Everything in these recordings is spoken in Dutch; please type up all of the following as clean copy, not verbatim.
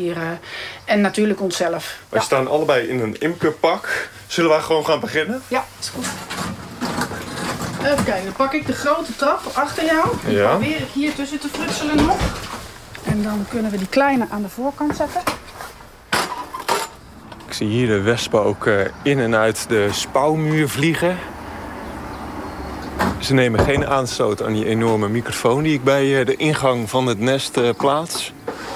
dieren en natuurlijk onszelf. Wij staan allebei in een imkerpak. Zullen wij gewoon gaan beginnen? Ja, is goed. Even kijken, dan pak ik de grote trap achter jou. Die Ja. probeer ik hier tussen te frutselen nog. En dan kunnen we die kleine aan de voorkant zetten. Ik zie hier de wespen ook in en uit de spouwmuur vliegen. Ze nemen geen aanstoot aan die enorme microfoon die ik bij de ingang van het nest plaats.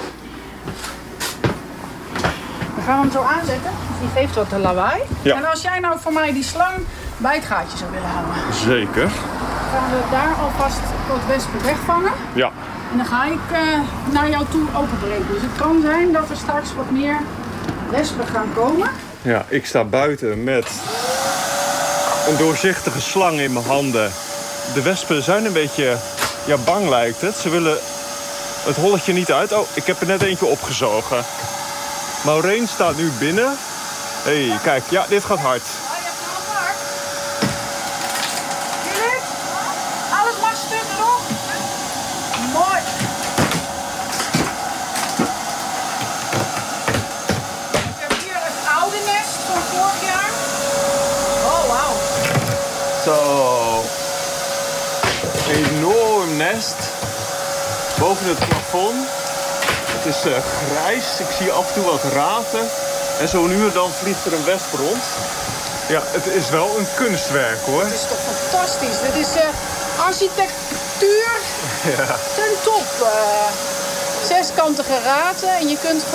Dan gaan we hem zo aanzetten. Die geeft wat lawaai. Ja. En als jij nou voor mij die slang bij het gaatje zou willen houden, Zeker. gaan we daar alvast wat wespen wegvangen. Ja. En dan ga ik naar jou toe openbreken. Dus het kan zijn dat er straks wat meer wespen gaan komen. Ja, ik sta buiten met een doorzichtige slang in mijn handen. De wespen zijn een beetje bang lijkt het. Ze willen het holletje niet uit. Oh, ik heb er net eentje opgezogen. Maureen staat nu binnen. Hé, kijk. Ja, dit gaat hard. Philip, haal het maststuk erop. Mooi. Ik heb hier het oude nest van vorig jaar. Oh, wauw. Zo. Enorm nest. Boven het plafond. Het is grijs. Ik zie af en toe wat raten. En zo nu en dan vliegt er een wesp rond. Ja, het is wel een kunstwerk hoor. Het is toch fantastisch. Dit is architectuur ten top. Zeskantige raten en je kunt